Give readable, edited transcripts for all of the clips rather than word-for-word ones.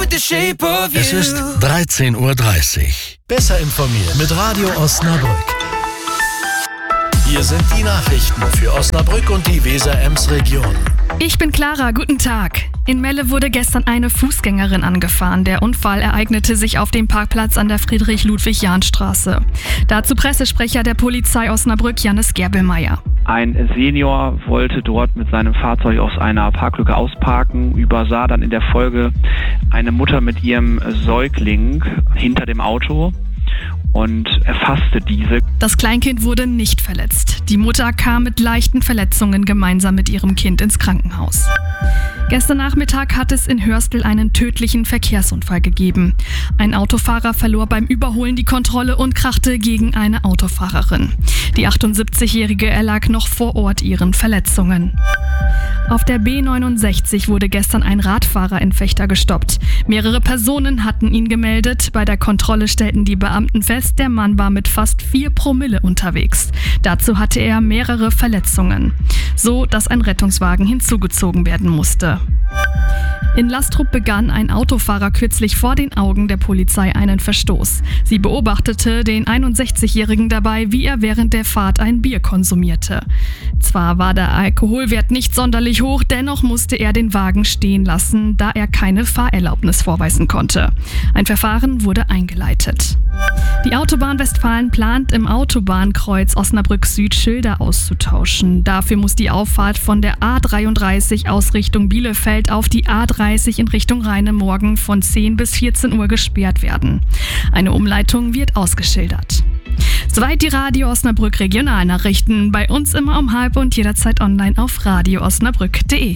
Es ist 13:30 Uhr. Besser informiert mit Radio Osnabrück. Hier sind die Nachrichten für Osnabrück und die Weser-Ems-Region. Ich bin Clara, guten Tag. In Melle wurde gestern eine Fußgängerin angefahren. Der Unfall ereignete sich auf dem Parkplatz an der Friedrich-Ludwig-Jahn-Straße. Dazu Pressesprecher der Polizei Osnabrück, Jannis Gerbelmeier. Ein Senior wollte dort mit seinem Fahrzeug aus einer Parklücke ausparken, übersah dann in der Folge eine Mutter mit ihrem Säugling hinter dem Auto und erfasste diese. Das Kleinkind wurde nicht verletzt. Die Mutter kam mit leichten Verletzungen gemeinsam mit ihrem Kind ins Krankenhaus. Gestern Nachmittag hat es in Hörstel einen tödlichen Verkehrsunfall gegeben. Ein Autofahrer verlor beim Überholen die Kontrolle und krachte gegen eine Autofahrerin. Die 78-Jährige erlag noch vor Ort ihren Verletzungen. Auf der B69 wurde gestern ein Radfahrer in Vechta gestoppt. Mehrere Personen hatten ihn gemeldet. Bei der Kontrolle stellten die Beamten fest, der Mann war mit fast 4 Promille unterwegs. Dazu hatte er mehrere Verletzungen. So, dass ein Rettungswagen hinzugezogen werden musste. In Lastrup begann ein Autofahrer kürzlich vor den Augen der Polizei einen Verstoß. Sie beobachtete den 61-Jährigen dabei, wie er während der Fahrt ein Bier konsumierte. Zwar war der Alkoholwert nicht sonderlich hoch, dennoch musste er den Wagen stehen lassen, da er keine Fahrerlaubnis vorweisen konnte. Ein Verfahren wurde eingeleitet. Die Autobahn Westfalen plant im Autobahnkreuz Osnabrück Süd Schilder auszutauschen. Dafür muss die Auffahrt von der A33 aus Richtung Bielefeld auf die A30 in Richtung Rheine morgen von 10 bis 14 Uhr gesperrt werden. Eine Umleitung wird ausgeschildert. Soweit die Radio Osnabrück Regionalnachrichten. Bei uns immer um 12:30 und jederzeit online auf radioosnabrück.de.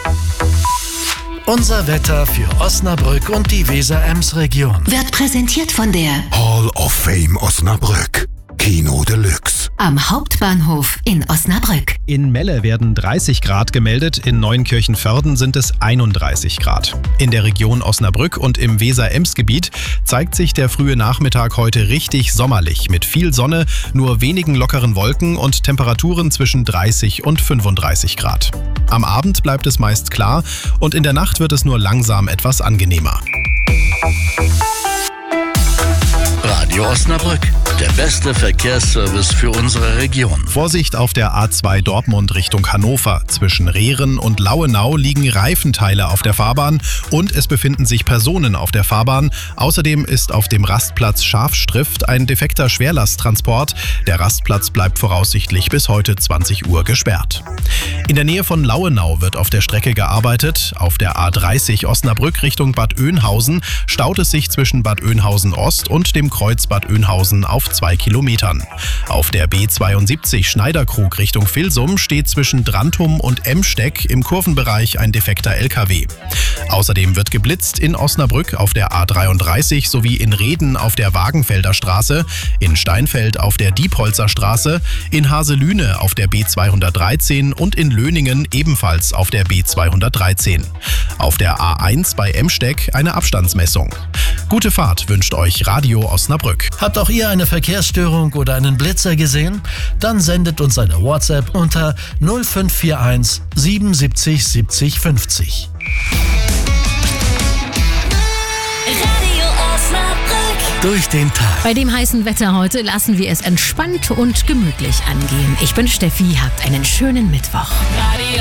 Unser Wetter für Osnabrück und die Weser-Ems-Region Wird präsentiert von der Hall of Fame Osnabrück. Kino Deluxe. am Hauptbahnhof in Osnabrück. In Melle werden 30 Grad gemeldet, in Neunkirchen-Förden sind es 31 Grad. In der Region Osnabrück und im Weser-Ems-Gebiet zeigt sich der frühe Nachmittag heute richtig sommerlich mit viel Sonne, nur wenigen lockeren Wolken und Temperaturen zwischen 30 und 35 Grad. Am Abend bleibt es meist klar und in der Nacht wird es nur langsam etwas angenehmer. Radio Osnabrück, der beste Verkehrsservice für unsere Region. Vorsicht auf der A2 Dortmund Richtung Hannover. Zwischen Rehren und Lauenau liegen Reifenteile auf der Fahrbahn und es befinden sich Personen auf der Fahrbahn. Außerdem ist auf dem Rastplatz Schafstrift ein defekter Schwerlasttransport. Der Rastplatz bleibt voraussichtlich bis heute 20 Uhr gesperrt. In der Nähe von Lauenau wird auf der Strecke gearbeitet. Auf der A30 Osnabrück Richtung Bad Oeynhausen staut es sich zwischen Bad Oeynhausen Ost und dem Kreuz Bad Oeynhausen auf 2 Kilometern. Auf der B72 Schneiderkrug Richtung Vilsum steht zwischen Drantum und Emsteck im Kurvenbereich ein defekter LKW. Außerdem wird geblitzt in Osnabrück auf der A33 sowie in Reden auf der Wagenfelder Straße, in Steinfeld auf der Diepholzer Straße, in Haselüne auf der B213 und in Löningen ebenfalls auf der B213. Auf der A1 bei Emsteck eine Abstandsmessung. Gute Fahrt wünscht euch Radio Osnabrück. Habt auch ihr eine Verkehrsstörung oder einen Blitzer gesehen? Dann sendet uns eine WhatsApp unter 0541 77 70 50. Radio Osnabrück. Durch den Tag. Bei dem heißen Wetter heute lassen wir es entspannt und gemütlich angehen. Ich bin Steffi, habt einen schönen Mittwoch. Radio